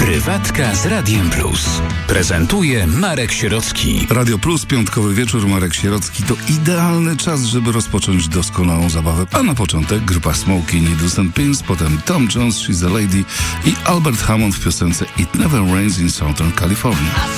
Prywatka z Radiem Plus. Prezentuje Marek Sierocki. Radio Plus, piątkowy wieczór, Marek Sierocki. To idealny czas, żeby rozpocząć doskonałą zabawę. A na początek grupa Smokey, Needles and Pins, potem Tom Jones, She's a Lady i Albert Hammond w piosence It Never Rains in Southern California.